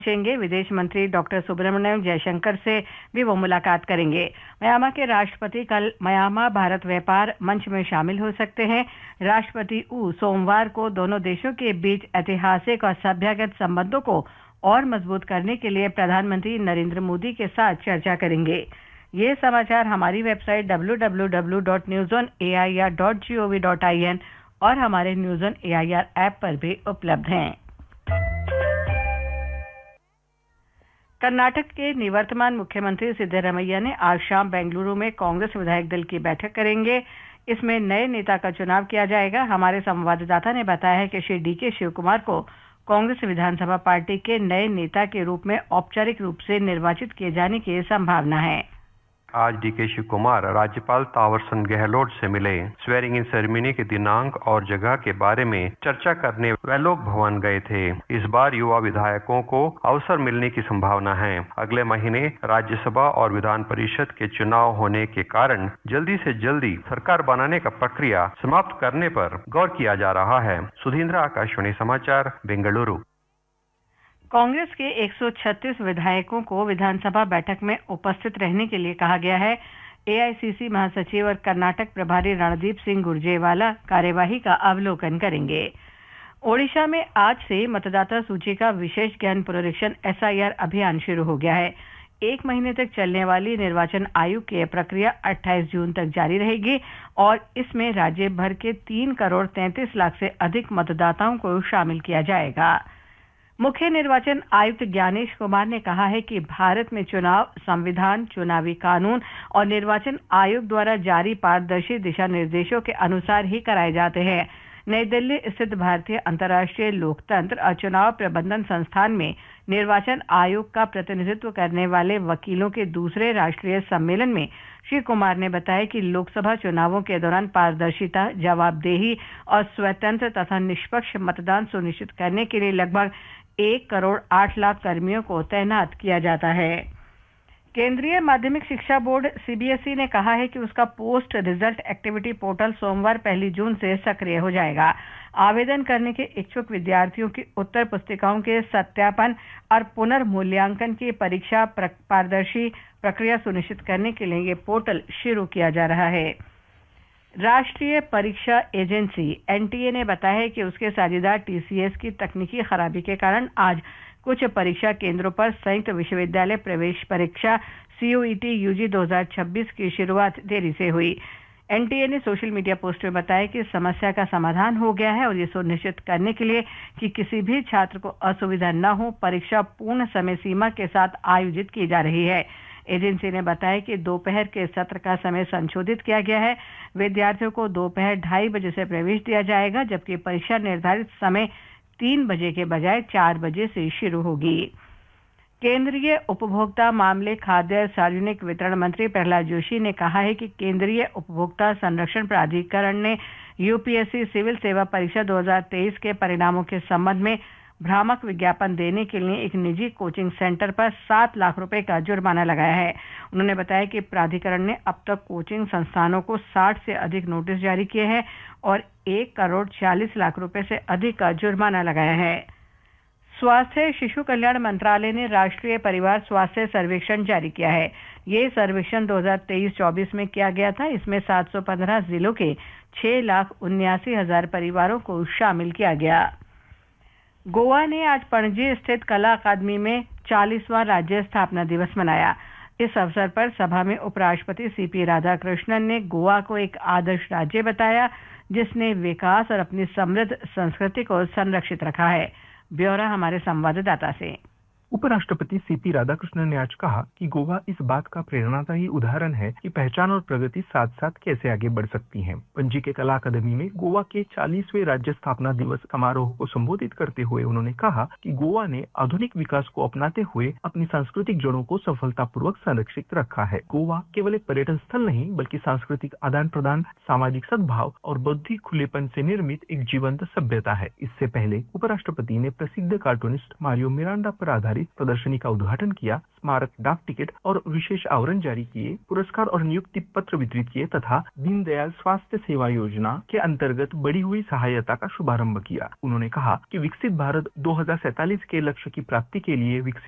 पहुंचेंगे। विदेश मंत्री डॉक्टर सुब्रमण्यम जयशंकर से भी वो मुलाकात करेंगे। म्यांमार के राष्ट्रपति कल म्यांमार भारत व्यापार मंच में शामिल हो सकते हैं। राष्ट्रपति ऊ सोमवार को दोनों देशों के बीच ऐतिहासिक और सभ्यगत संबंधों को और मजबूत करने के लिए प्रधानमंत्री नरेंद्र मोदी के साथ चर्चा करेंगे। ये समाचार हमारी वेबसाइट www.newsonair.gov.in और हमारे न्यूज़ ऑन एआईआर ऐप पर भी उपलब्ध हैं। कर्नाटक के निवर्तमान मुख्यमंत्री सिद्धरमैया ने आज शाम बेंगलुरु में कांग्रेस विधायक दल की बैठक करेंगे। इसमें नए नेता का चुनाव किया जाएगा। हमारे संवाददाता ने बताया है कि श्री डीके शिवकुमार को कांग्रेस विधानसभा पार्टी के नए नेता के रूप में औपचारिक रूप से निर्वाचित किए जाने की संभावना है। आज डीके शिवकुमार राज्यपाल तावरचंद गहलोत से मिले। स्वेरिंग इन सेरेमनी के दिनांक और जगह के बारे में चर्चा करने वे लोक भवन गए थे। इस बार युवा विधायकों को अवसर मिलने की संभावना है। अगले महीने राज्यसभा और विधान परिषद के चुनाव होने के कारण जल्दी से जल्दी सरकार बनाने का प्रक्रिया समाप्त करने पर गौर किया जा रहा है। सुधींद्र, आकाशवाणी समाचार, बेंगलुरु। कांग्रेस के 136 विधायकों को विधानसभा बैठक में उपस्थित रहने के लिए कहा गया है। एआईसीसी महासचिव और कर्नाटक प्रभारी रणदीप सिंह गुर्जेवाला कार्यवाही का अवलोकन करेंगे। ओडिशा में आज से मतदाता सूची का विशेष गहन पुनरीक्षण एसआईआर अभियान शुरू हो गया है। 1 महीने तक चलने वाली निर्वाचन आयोग की प्रक्रिया 28 जून तक जारी रहेगी और इसमें राज्य भर के 3,33,00,000 से अधिक मतदाताओं को शामिल किया जाएगा। मुख्य निर्वाचन आयुक्त ज्ञानेश कुमार ने कहा है कि भारत में चुनाव, संविधान, चुनावी कानून और निर्वाचन आयोग द्वारा जारी पारदर्शी दिशा निर्देशों के अनुसार ही कराए जाते हैं। नई दिल्ली स्थित भारतीय अंतर्राष्ट्रीय लोकतंत्र और चुनाव प्रबंधन संस्थान में निर्वाचन आयोग का प्रतिनिधित्व करने वाले वकीलों के दूसरे राष्ट्रीय सम्मेलन में श्री कुमार ने बताया कि लोकसभा चुनावों के दौरान पारदर्शिता, जवाबदेही और स्वतंत्र तथा निष्पक्ष मतदान सुनिश्चित करने के लिए लगभग 1,08,00,000 कर्मियों को तैनात किया जाता है। केंद्रीय माध्यमिक शिक्षा बोर्ड सीबीएसई ने कहा है कि उसका पोस्ट रिजल्ट एक्टिविटी पोर्टल सोमवार 1 जून से सक्रिय हो जाएगा। आवेदन करने के इच्छुक विद्यार्थियों की उत्तर पुस्तिकाओं के सत्यापन और पुनर्मूल्यांकन की परीक्षा पारदर्शी प्रक्रिया सुनिश्चित करने के लिए ये पोर्टल शुरू किया जा रहा है। राष्ट्रीय परीक्षा एजेंसी एनटीए ने बताया है कि उसके साझेदार टीसीएस की तकनीकी खराबी के कारण आज कुछ परीक्षा केंद्रों पर संयुक्त विश्वविद्यालय प्रवेश परीक्षा सीयूईटी यूजी 2026 की शुरुआत देरी से हुई। एनटीए ने सोशल मीडिया पोस्ट में बताया कि समस्या का समाधान हो गया है और ये सुनिश्चित करने के लिए कि किसी भी छात्र को असुविधा न हो, परीक्षा पूर्ण समय सीमा के साथ आयोजित की जा रही है। एजेंसी ने बताया कि दोपहर के सत्र का समय संशोधित किया गया है। विद्यार्थियों को दोपहर 2:30 बजे से प्रवेश दिया जाएगा, जबकि परीक्षा निर्धारित समय 3 बजे के बजाय 4 बजे से शुरू होगी। केंद्रीय उपभोक्ता मामले, खाद्य सार्वजनिक वितरण मंत्री प्रहलाद जोशी ने कहा है कि केंद्रीय उपभोक्ता संरक्षण प्राधिकरण ने यूपीएससी सिविल सेवा परीक्षा 2023 के परिणामों के संबंध में भ्रामक विज्ञापन देने के लिए एक निजी कोचिंग सेंटर पर 7 लाख रुपए का जुर्माना लगाया है। उन्होंने बताया कि प्राधिकरण ने अब तक कोचिंग संस्थानों को 60 से अधिक नोटिस जारी किए हैं और 1,40,00,000 रुपए से अधिक का जुर्माना लगाया है। स्वास्थ्य शिशु कल्याण मंत्रालय ने राष्ट्रीय परिवार स्वास्थ्य सर्वेक्षण जारी किया है। ये सर्वेक्षण 2023-24 में किया गया था। इसमें 715 जिलों के 6,79,000 परिवारों को शामिल किया गया। गोवा ने आज पणजी स्थित कला अकादमी में 40वां राज्य स्थापना दिवस मनाया। इस अवसर पर सभा में उपराष्ट्रपति सीपी राधाकृष्णन ने गोवा को एक आदर्श राज्य बताया, जिसने विकास और अपनी समृद्ध संस्कृति को संरक्षित रखा है। ब्यौरा हमारे संवाददाता से। उपराष्ट्रपति सीपी राधाकृष्णन ने आज कहा कि गोवा इस बात का प्रेरणादायी उदाहरण है कि पहचान और प्रगति साथ साथ कैसे आगे बढ़ सकती हैं। पणजी के कला अकादमी में गोवा के 40वें राज्य स्थापना दिवस समारोह को संबोधित करते हुए उन्होंने कहा कि गोवा ने आधुनिक विकास को अपनाते हुए अपनी सांस्कृतिक जड़ों को सफलतापूर्वक संरक्षित रखा है। गोवा केवल एक पर्यटन स्थल नहीं बल्कि सांस्कृतिक आदान प्रदान, सामाजिक सद्भाव और बौद्धिक खुलेपन से निर्मित एक जीवंत सभ्यता है। इससे पहले उपराष्ट्रपति ने प्रसिद्ध कार्टूनिस्ट मारियो मिरांडा पर आधारित संबंधित प्रदर्शनी का उद्घाटन किया, स्मारक डाक टिकट और विशेष आवरण जारी किए, पुरस्कार और नियुक्ति पत्र वितरित किए तथा दीनदयाल स्वास्थ्य सेवा योजना के अंतर्गत बढ़ी हुई सहायता का शुभारंभ किया। उन्होंने कहा कि विकसित भारत 2047 के लक्ष्य की प्राप्ति के लिए विकसित